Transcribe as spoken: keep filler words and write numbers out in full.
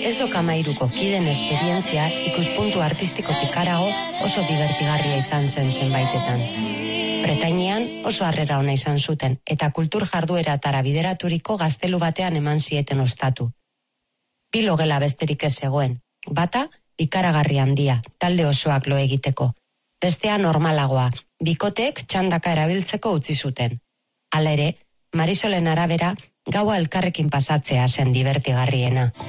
Ez dokamairuko kiden esperientzia ikuspuntu artistikotik harago oso divertigarria izan zen zenbaitetan. Bretainean oso harrera ona izan zuten eta kultur jardueratara bideraturiko gaztelu batean eman zieten ostatu. Bi logela besterik ez zegoen, bata ikaragarri handia, talde osoak lo egiteko. Bestea normalagoa, bikoteek txandaka erabiltzeko utzi zuten. Hala ere, Marisolen arabera, gaua elkarrekin pasatzea zen divertigarriena.